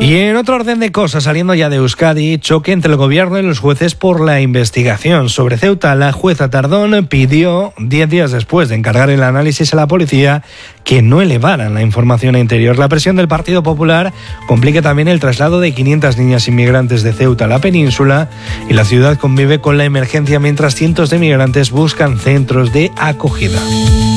Y en otro orden de cosas, saliendo ya de Euskadi, choque entre el gobierno y los jueces por la investigación. Sobre Ceuta, la jueza Tardón pidió, 10 días después de encargar el análisis a la policía, que no elevaran la información a Interior. La presión del Partido Popular complica también el traslado de 500 niñas inmigrantes de Ceuta a la península, y la ciudad convive con la emergencia mientras cientos de migrantes buscan centros de acogida.